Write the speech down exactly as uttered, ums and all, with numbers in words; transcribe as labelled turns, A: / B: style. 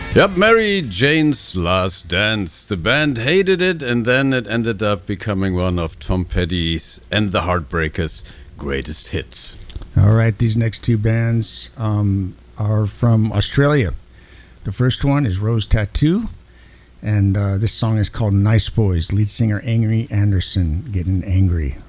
A: Yep, Mary Jane's Last Dance. The band hated it, and then it ended up becoming one of Tom Petty's and the Heartbreakers' greatest hits.
B: All right, these next two bands um, are from Australia. The first one is Rose Tattoo, and uh, this song is called Nice Boys. Lead singer Angry Anderson getting angry.